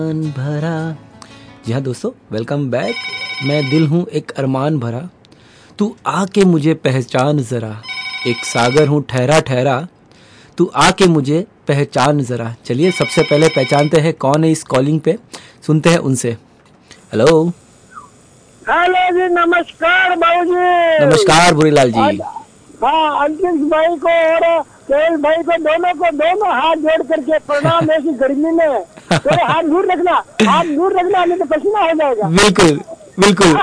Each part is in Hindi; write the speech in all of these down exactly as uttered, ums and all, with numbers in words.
भरा। जी हाँ दोस्तों, वेलकम बैक। मैं दिल हूँ एक अरमान भरा, तू आके मुझे पहचान ज़रा। एक सागर हूँ ठहरा ठहरा, तू आके मुझे पहचान ज़रा। चलिए सबसे पहले पहचानते हैं कौन है इस कॉलिंग पे, सुनते हैं उनसे। हेलो। हेलो जी, नमस्कार भाई जी। नमस्कार भूरीलाल जी। हाँ, अंकित भाई को और केवल भाई को, दोनों को दोनों हाथ जोड़ करके प्रणाम। ऐसी गर्मी में थोड़े हाथ दूर रखना, हाथ दूर रखना, नहीं तो पसीना हो जाएगा। बिल्कुल बिल्कुल।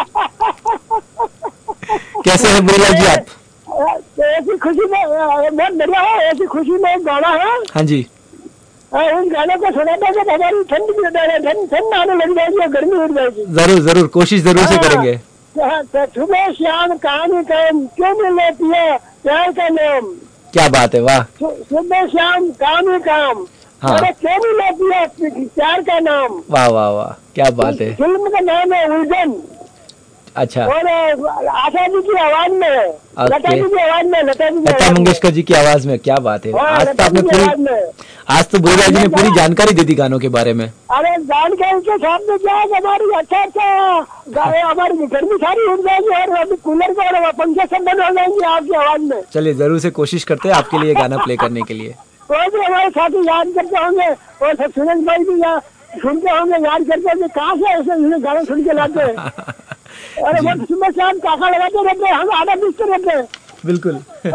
कैसे हैं भूरीलाल जी आप? तो ऐसी खुशी में बहुत बढ़िया है। ऐसी खुशी में एक गाना है। हाँ जी। उस गाने को सुनाता जब हमारी ठंड भी ठंड ठंड आने लग जाएगी और गर्मी उड़ जाएगी। जरूर जरूर, कोशिश जरूर से करेंगे। सुबह शाम कहानी काम क्यों नहीं लेती है प्यार का नाम। क्या बात है, वाह। सुबह शाम काम ही काम, हाँ। अरे क्यों नहीं लेती है प्यार का नाम। वाह वाह वाह, क्या बात है। फिल्म का नाम है उलझन। अच्छा। और आशा जी की आवाज में, लता जी की आवाज में, लता जी लता मंगेशकर जी की आवाज में। क्या बात है। हाँ, आज तो लता आपने जी की पूरी आवाज में। आज तो भूरीलाल जी ने पूरी जानकारी दे दी गानों के बारे में। अरे जानकारी के साथ में क्या है, हमारी अच्छा अच्छा गा- हमारी गर्मी सारी उड़ जाएगी और अभी कूलर को और पंखे सब बंद हो जाएंगे आपकी आवाज में। चलिए जरूर से कोशिश करते हैं आपके लिए गाना प्ले करने के लिए। तो भी हमारे साथी याद करते होंगे और सब सुरेश भाई भी यहाँ सुनते होंगे, याद करते होंगे कहाँ से ऐसे गाना सुन के लाते हैं। अरे वो सुबह शाम काका लगाते रहते हैं, हम आधा पीसते रहते हैं। बिल्कुल।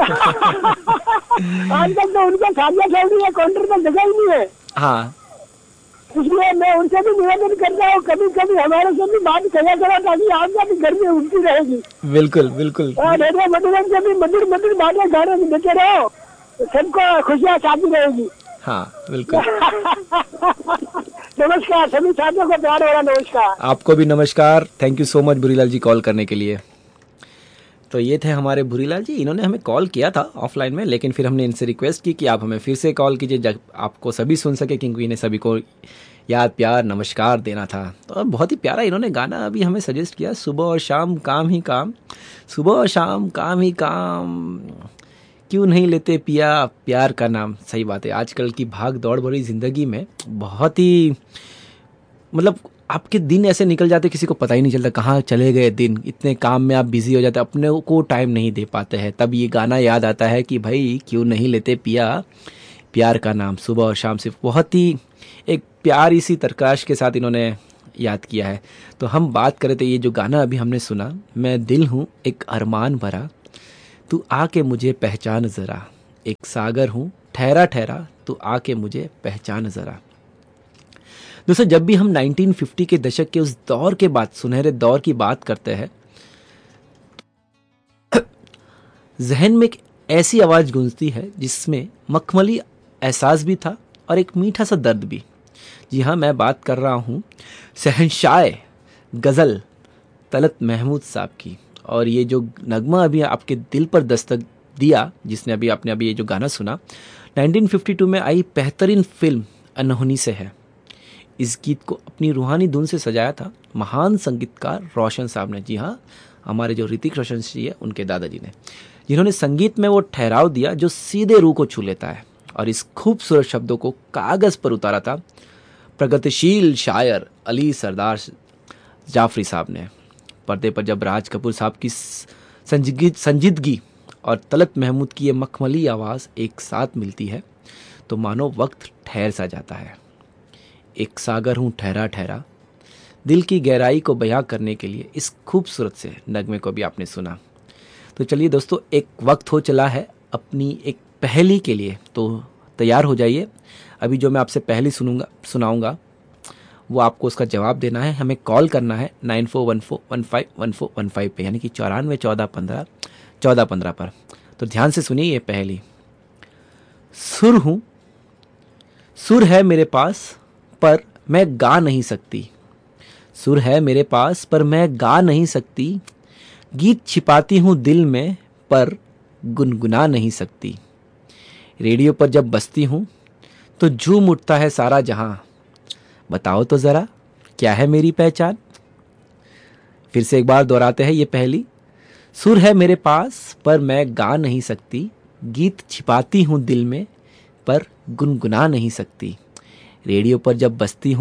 आजकल तो उनका शादियाँ चल रही है, काउंटर पर जगह ही नहीं है। हाँ। इसलिए मैं उनसे भी निवेदन करता हूँ, कभी कभी हमारे से भी बात करा करा ताकि आपका भी गर्मी उठती रहेगी। बिल्कुल बिल्कुल। रेडियो मधुबन से भी मधुर मधुर बातें गाने में देते रहो, सबको खुशियाँ साथी रहेगी। हाँ बिल्कुल। नमस्कार सभी साथियों को, प्यार वाला नमस्कार। आपको भी नमस्कार। Thank you so much Bhurilal ji call करने के लिए। तो ये थे हमारे भूरीलाल जी। इन्होंने हमें कॉल किया था ऑफलाइन में, लेकिन फिर हमने इनसे रिक्वेस्ट की कि आप हमें फिर से कॉल कीजिए जब आपको सभी सुन सके, क्योंकि इन्हें सभी को याद प्यार नमस्कार देना था। तो बहुत ही प्यारा इन्होंने गाना अभी हमें सजेस्ट किया, सुबह और शाम काम ही काम, सुबह और शाम काम ही काम, क्यों नहीं लेते पिया प्यार का नाम। सही बात है, आजकल की भाग दौड़ भरी ज़िंदगी में बहुत ही मतलब आपके दिन ऐसे निकल जाते, किसी को पता ही नहीं चलता कहाँ चले गए दिन। इतने काम में आप बिजी हो जाते, अपने को टाइम नहीं दे पाते हैं। तब ये गाना याद आता है कि भाई क्यों नहीं लेते पिया प्यार का नाम, सुबह और शाम। सिर्फ बहुत ही एक प्यारी सी तरकाश के साथ इन्होंने याद किया है। तो हम बात कर रहे थे, ये जो गाना अभी हमने सुना, मैं दिल हूँ एक अरमान भरा, तू आके मुझे पहचान ज़रा। एक सागर हूँ ठहरा ठहरा, तू आके मुझे पहचान ज़रा। दोस्तों, जब भी हम नाइनटीन फिफ्टी के दशक के उस दौर के बाद, सुनहरे दौर की बात करते हैं, जहन में एक ऐसी आवाज़ गूंजती है जिसमें मखमली एहसास भी था और एक मीठा सा दर्द भी। जी हाँ, मैं बात कर रहा हूँ शहंशाए गज़ल तलत महमूद साहब की। और ये जो नगमा अभी आपके दिल पर दस्तक दिया, जिसने अभी आपने अभी ये जो गाना सुना, नाइनटीन फिफ्टी टू में आई बेहतरीन फिल्म अनहोनी से है। इस गीत को अपनी रूहानी धुन से सजाया था महान संगीतकार रोशन साहब ने। जी हाँ, हमारे जो ऋतिक रोशन जी है उनके दादाजी ने, जिन्होंने संगीत में वो ठहराव दिया जो सीधे रूह को छू लेता है। और इस खूबसूरत शब्दों को कागज़ पर उतारा था प्रगतिशील शायर अली सरदार जाफरी साहब ने। पर्दे पर जब राज कपूर साहब की संजीदगी संजीदगी और तलत महमूद की ये मखमली आवाज़ एक साथ मिलती है तो मानो वक्त ठहर सा जाता है। एक सागर हूँ ठहरा ठहरा, दिल की गहराई को बयां करने के लिए इस खूबसूरत से नगमे को भी आपने सुना। तो चलिए दोस्तों, एक वक्त हो चला है अपनी एक पहेली के लिए, तो तैयार हो जाइए। अभी जो मैं आपसे पहेली सुनूंगा सुनाऊंगा वो आपको उसका जवाब देना है। हमें कॉल करना है nine four one four one five one four one five पे, यानी कि चौरानवे चौदह पंद्रह चौदह पंद्रह पर। तो ध्यान से सुनिए ये पहेली। सुर हूँ, सुर है मेरे पास पर मैं गा नहीं सकती, सुर है मेरे पास पर मैं गा नहीं सकती, गीत छिपाती हूँ दिल में पर गुनगुना नहीं सकती, रेडियो पर जब बजती हूँ तो झूम उठता है सारा जहां, बताओ तो ज़रा क्या है मेरी पहचान। फिर से एक बार दोहराते हैं ये पहेली। सुर है मेरे पास पर मैं गा नहीं सकती, गीत छिपाती हूँ दिल में पर गुनगुना नहीं सकती, रेडियो पर जब बजती हूँ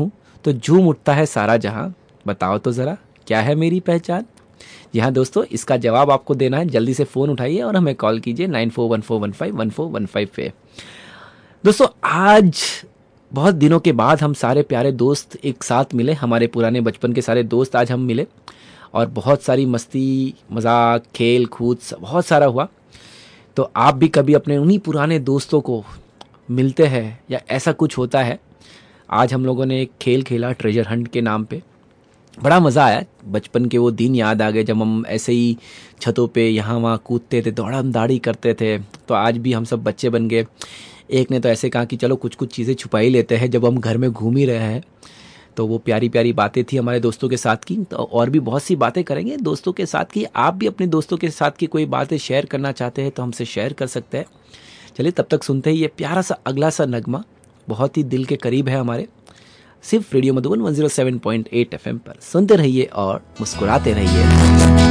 तो झूम उठता है सारा जहां, बताओ तो ज़रा क्या है मेरी पहचान। जी हाँ दोस्तों, इसका जवाब आपको देना है, जल्दी से फ़ोन उठाइए और हमें कॉल कीजिए nine four one four one five one four one five पे। दोस्तों आज बहुत दिनों के बाद हम सारे प्यारे दोस्त एक साथ मिले, हमारे पुराने बचपन के सारे दोस्त आज हम मिले और बहुत सारी मस्ती मजाक खेल कूद बहुत सारा हुआ। तो आप भी कभी अपने उन्हीं पुराने दोस्तों को मिलते हैं या ऐसा कुछ होता है। आज हम लोगों ने एक खेल खेला ट्रेजर हंट के नाम पे, बड़ा मज़ा आया। बचपन के वो दिन याद आ गए जब हम ऐसे ही छतों पे यहाँ वहाँ कूदते थे, दौड़म दाड़ी करते थे। तो आज भी हम सब बच्चे बन गए। एक ने तो ऐसे कहा कि चलो कुछ कुछ चीज़ें छुपा ही लेते हैं जब हम घर में घूम ही रहे हैं। तो वो प्यारी प्यारी बातें थी हमारे दोस्तों के साथ की। तो और भी बहुत सी बातें करेंगे दोस्तों के साथ की। आप भी अपने दोस्तों के साथ की कोई बातें शेयर करना चाहते हैं तो हमसे शेयर कर सकते हैं। चलिए तब तक सुनते ही ये प्यारा सा अगला सा नगमा, बहुत ही दिल के करीब है हमारे, सिर्फ radio Madhuban one zero seven point eight F M पर। सुनते रहिए और मुस्कुराते रहिए।